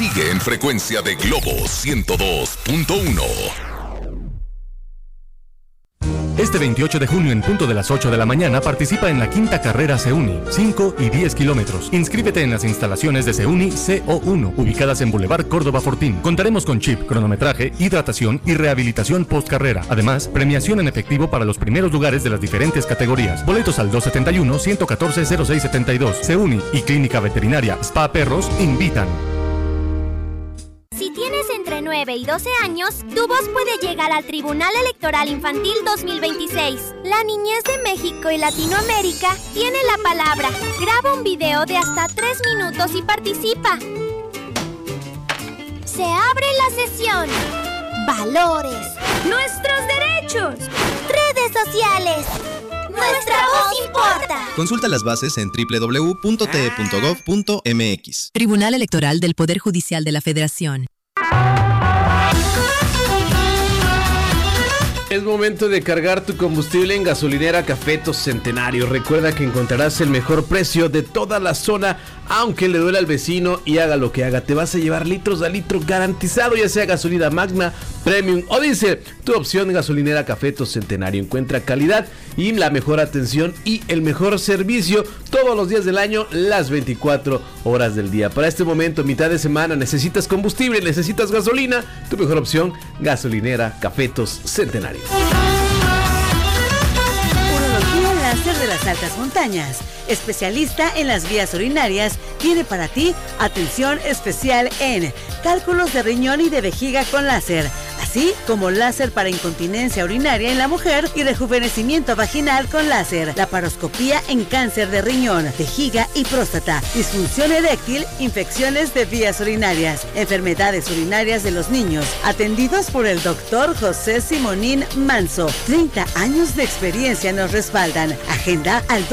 sigue en frecuencia de Globo 102.1. Este 28 de junio en punto de las 8 de la mañana participa en la quinta carrera CEUNI, 5 y 10 kilómetros. Inscríbete en las instalaciones de CEUNI CO1, ubicadas en Boulevard Córdoba Fortín. Contaremos con chip, cronometraje, hidratación y rehabilitación post-carrera. Además, premiación en efectivo para los primeros lugares de las diferentes categorías. Boletos al 271-114-0672. CEUNI y Clínica Veterinaria Spa Perros invitan. Si tienes entre 9 y 12 años, tu voz puede llegar al Tribunal Electoral Infantil 2026. La niñez de México y Latinoamérica tiene la palabra. Graba un video de hasta 3 minutos y participa. Se abre la sesión. Valores. Nuestros derechos. Redes sociales. Nuestra voz importa. Consulta las bases en www.te.gov.mx. Tribunal Electoral del Poder Judicial de la Federación. Es momento de cargar tu combustible en gasolinera Cafetos Centenario. Recuerda que encontrarás el mejor precio de toda la zona, aunque le duele al vecino y haga lo que haga. Te vas a llevar litros a litro garantizado, ya sea gasolina Magna, Premium o Diesel. Tu opción de gasolinera Cafetos Centenario. Encuentra calidad y la mejor atención y el mejor servicio todos los días del año, las 24 horas del día. Para este momento, mitad de semana, necesitas combustible, necesitas gasolina. Tu mejor opción, gasolinera Cafetos Centenario. Urología Láser de las Altas Montañas, especialista en las vías urinarias, tiene para ti atención especial en cálculos de riñón y de vejiga con láser, así como láser para incontinencia urinaria en la mujer y rejuvenecimiento vaginal con láser, laparoscopía en cáncer de riñón, vejiga y próstata, disfunción eréctil, infecciones de vías urinarias, enfermedades urinarias de los niños, atendidos por el doctor José Simonín Manso. 30 años de experiencia nos respaldan. Agenda al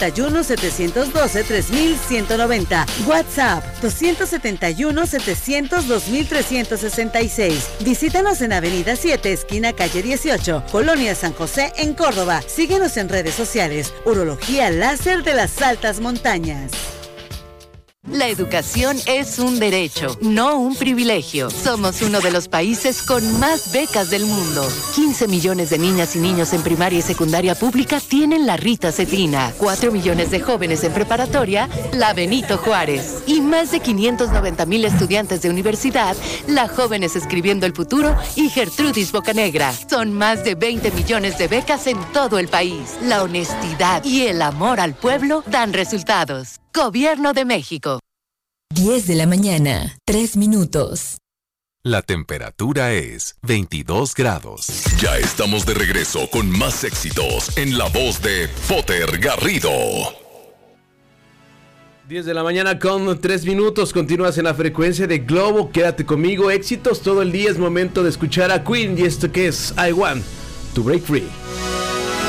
271-712-3190. WhatsApp 271-700-2366. Visítanos en Avenida 7, esquina calle 18, Colonia San José, en Córdoba. Síguenos en redes sociales. Urología Láser de las Altas Montañas. La educación es un derecho, no un privilegio. Somos uno de los países con más becas del mundo. 15 millones de niñas y niños en primaria y secundaria pública tienen la Rita Cetina. 4 millones de jóvenes en preparatoria, la Benito Juárez. Y más de 590,000 estudiantes de universidad, la Jóvenes Escribiendo el Futuro y Gertrudis Bocanegra. Son más de 20 millones de becas en todo el país. La honestidad y el amor al pueblo dan resultados. Gobierno de México. 10 de la mañana, 3 minutos. La temperatura es 22 grados. Ya estamos de regreso con más éxitos en la voz de Potter Garrido. 10 de la mañana con 3 minutos. Continúas en la frecuencia de Globo. Quédate conmigo. Éxitos todo el día. Es momento de escuchar a Queen. Y esto que es I Want to Break Free.